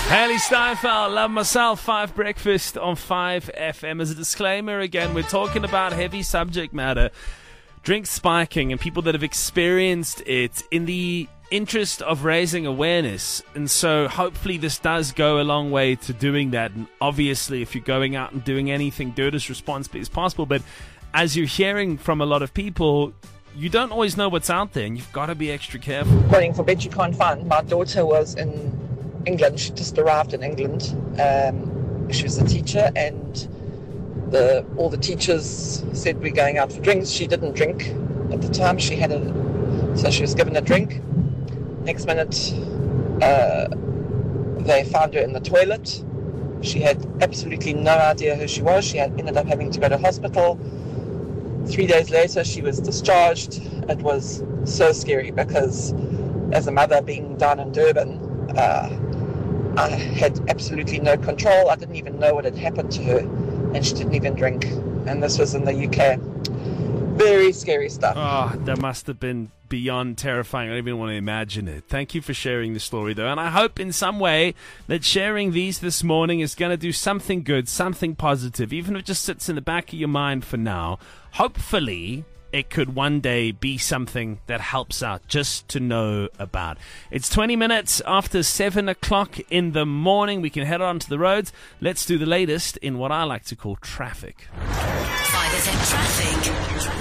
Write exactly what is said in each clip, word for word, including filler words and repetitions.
Haley Steinfeld, Love Myself, five Breakfast on five F M. As a disclaimer, again, we're talking about heavy subject matter, drink spiking, and people that have experienced it in the interest of raising awareness. And so hopefully this does go a long way to doing that. And obviously, if you're going out and doing anything, do it as responsibly as possible. But as you're hearing from a lot of people, you don't always know what's out there, and you've got to be extra careful. Running for Bet You Can't Find. My daughter was in England. She just arrived in England. Um, she was a teacher, and the all the teachers said we're going out for drinks. She didn't drink at the time. She had a, so she was given a drink. Next minute, uh, they found her in the toilet. She had absolutely no idea who she was. She had ended up having to go to hospital. Three days later, she was discharged. It was so scary because, as a mother being down in Durban, uh, I had absolutely no control. I didn't even know what had happened to her, and she didn't even drink. And this was in the U K. Very scary stuff. Oh, that must have been beyond terrifying. I don't even want to imagine it. Thank you for sharing the story, though. And I hope in some way that sharing these this morning is going to do something good, something positive, even if it just sits in the back of your mind for now. Hopefully, it could one day be something that helps out just to know about. It's twenty minutes after seven o'clock in the morning. We can head on to the roads. Let's do the latest in what I like to call traffic. five F M traffic.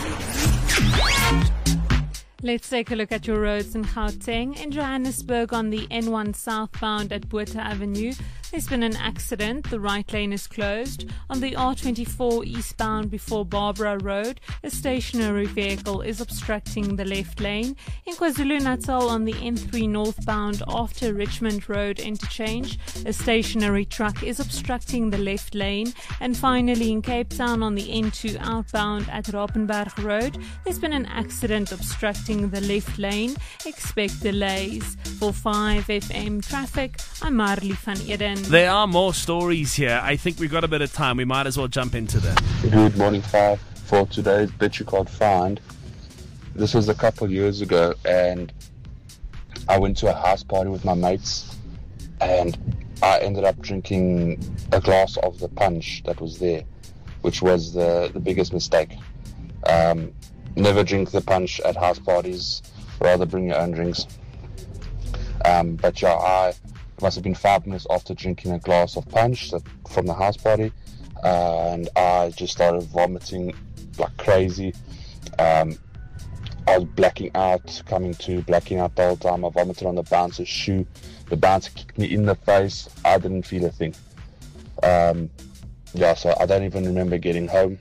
Let's take a look at your roads in Gauteng. In Johannesburg on the N one southbound at Botha Avenue, there's been an accident. The right lane is closed. On the R twenty-four eastbound before Barbara Road, a stationary vehicle is obstructing the left lane. In KwaZulu-Natal on the N three northbound after Richmond Road interchange, a stationary truck is obstructing the left lane. And finally in Cape Town on the N two outbound at Rapenberg Road, there's been an accident obstructing the left lane. Expect delays. For five F M traffic, I'm Marley van Eden. There are more stories here. I think we've got a bit of time. We might as well jump into them. Good morning, Five. For today's Bet You Can't Find, this was a couple years ago, and I went to a house party with my mates, and I ended up drinking a glass of the punch that was there, which was the, the biggest mistake. Um, never drink the punch at house parties, rather bring your own drinks. Um, but yeah, I it must have been five minutes after drinking a glass of punch that, from the house party, uh, and I just started vomiting like crazy. Um, I was blacking out, coming to blacking out the whole time. I vomited on the bouncer's shoe. The bouncer kicked me in the face. I didn't feel a thing. Um, yeah, so I don't even remember getting home.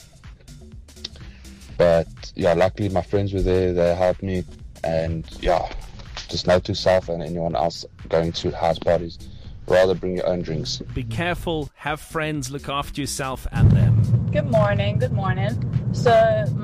But yeah, luckily my friends were there. They helped me, and yeah, just note to self and anyone else going to house parties, rather bring your own drinks. Be careful, have friends, look after yourself and them. Good morning, good morning. So